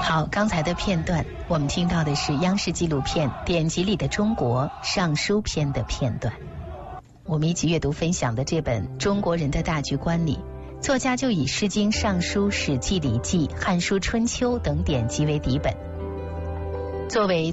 好，刚才的片段我们听到的是央视纪录片《典籍里的中国尚书篇》的片段。我们一起阅读分享的这本《中国人的大局观》里，作家就以《诗经》《尚书》《史记》《礼记》《汉书》《春秋》等典籍为底本，作为